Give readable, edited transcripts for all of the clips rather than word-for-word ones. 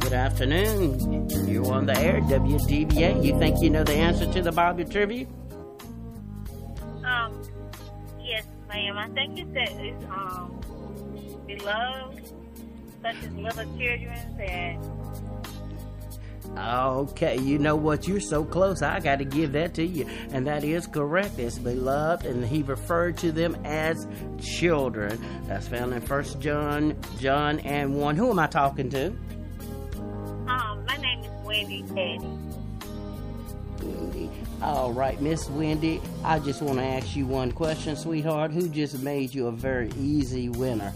Good afternoon. You're on the air, WDVA. You think you know the answer to the Bible trivia? Yes, ma'am. I think you said it's beloved, such as little children and. Okay, you know what? You're so close. I got to give that to you. And that is correct. It's beloved, and he referred to them as children. That's found in 1 John and 1. Who am I talking to? My name is Wendy Daddy. Wendy. All right, Miss Wendy, I just want to ask you one question, sweetheart. Who just made you a very easy winner?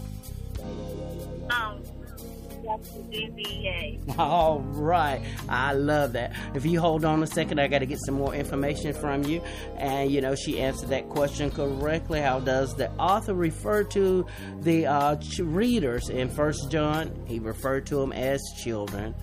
WDVA. All right. I love that. If you hold on a second, I got to get some more information from you. And, you know, she answered that question correctly. How does the author refer to the readers in 1 John? He referred to them as children.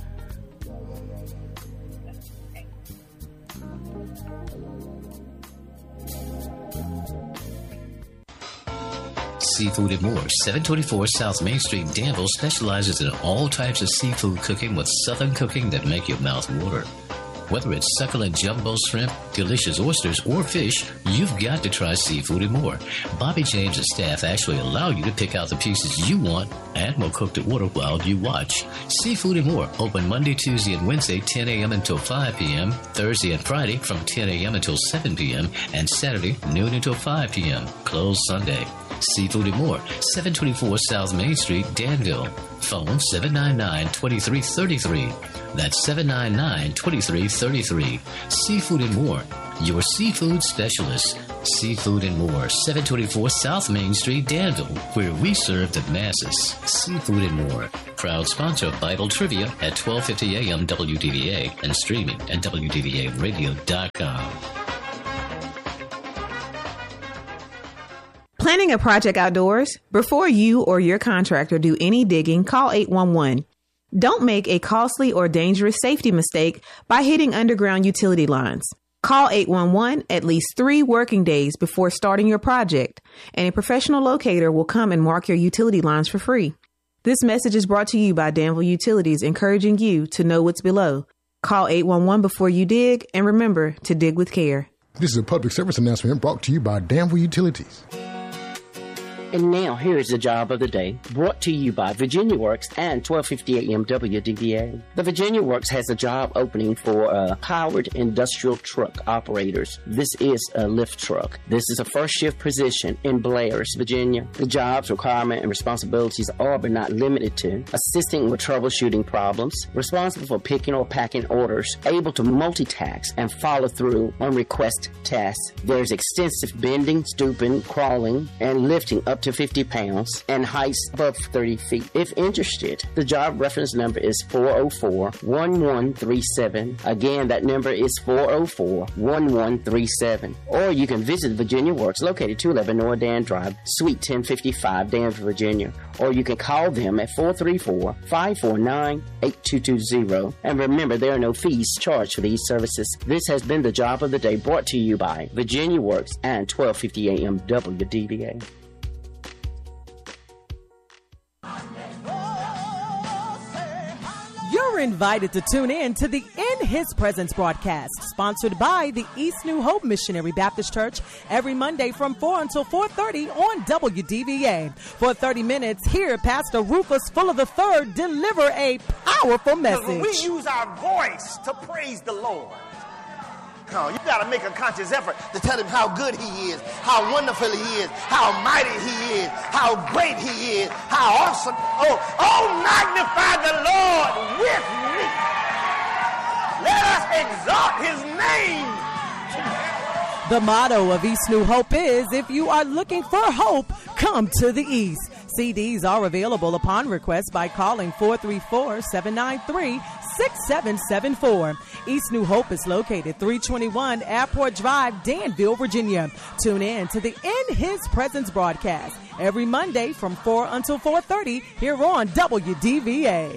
Seafood and More, 724 South Main Street, Danville, specializes in all types of seafood cooking with southern cooking that make your mouth water. Whether it's succulent jumbo shrimp, delicious oysters, or fish, you've got to try Seafood and More. Bobby James and staff actually allow you to pick out the pieces you want and will cook to order while you watch. Seafood and More, open Monday, Tuesday, and Wednesday, 10 a.m. until 5 p.m., Thursday and Friday from 10 a.m. until 7 p.m., and Saturday, noon until 5 p.m., closed Sunday. Seafood and More, 724 South Main Street, Danville. Phone 799-2333. That's 799-2333. Seafood and More, your seafood specialist. Seafood and More, 724 South Main Street, Danville, where we serve the masses. Seafood and More, proud sponsor of Bible Trivia at 1250 AM WDVA and streaming at WDVAradio.com. Planning a project outdoors? Before you or your contractor do any digging, call 811. Don't make a costly or dangerous safety mistake by hitting underground utility lines. Call 811 at least 3 working days before starting your project, and a professional locator will come and mark your utility lines for free. This message is brought to you by Danville Utilities, encouraging you to know what's below. Call 811 before you dig, and remember to dig with care. This is a public service announcement brought to you by Danville Utilities. And now, here is the job of the day, brought to you by Virginia Works and 1250 AM WDVA. The Virginia Works has a job opening for powered industrial truck operators. This is a lift truck. This is a first shift position in Blairs, Virginia. The job's requirement and responsibilities are but not limited to assisting with troubleshooting problems, responsible for picking or packing orders, able to multitask and follow through on request tasks. There's extensive bending, stooping, crawling, and lifting up to 50 pounds and heights above 30 feet. If interested, the job reference number is 404-1137. Again, that number is 404-1137. Or you can visit Virginia Works, located 211 North Dan Drive, Suite 1055, Danville, Virginia. Or you can call them at 434-549-8220. And remember, there are no fees charged for these services. This has been the job of the day, brought to you by Virginia Works and 1250 AM WDVA. You're invited to tune in to the In His Presence broadcast, sponsored by the East New Hope Missionary Baptist Church, every Monday from 4 until 4:30 on WDVA. For 30 minutes, hear Pastor Rufus Fuller III deliver a powerful message. We use our voice to praise the Lord. Oh, you got to make a conscious effort to tell him how good he is, how wonderful he is, how mighty he is, how great he is, how awesome. Oh, magnify the Lord with me. Let us exalt his name. The motto of East New Hope is, if you are looking for hope, come to the East. CDs are available upon request by calling 434-793-6774. East New Hope is located 321 Airport Drive, Danville, Virginia. Tune in to the In His Presence broadcast every Monday from 4 until 4:30 here on WDVA.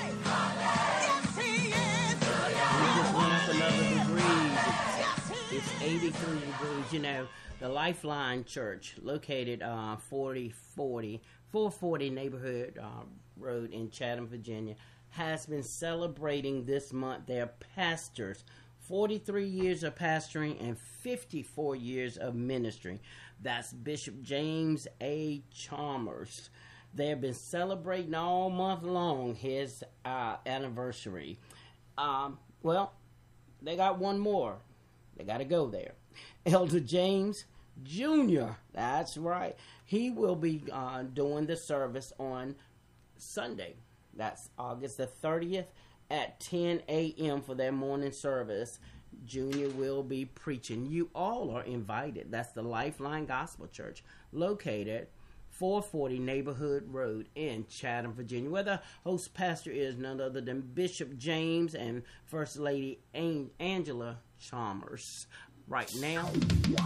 It's 83 degrees. You know, the Lifeline Church, located 440 neighborhood Road in Chatham, Virginia, has been celebrating this month their pastors. 43 years of pastoring and 54 years of ministry. That's Bishop James A. Chalmers. They have been celebrating all month long his anniversary. Well, they got one more. They got to go there. Elder James Jr., that's right. He will be doing the service on Sunday. That's August the 30th at 10 a.m. for their morning service. Junior will be preaching. You all are invited. That's the Lifeline Gospel Church, located 440 Neighborhood Road in Chatham, Virginia, where the host pastor is none other than Bishop James and First Lady Angela Chalmers. Right now,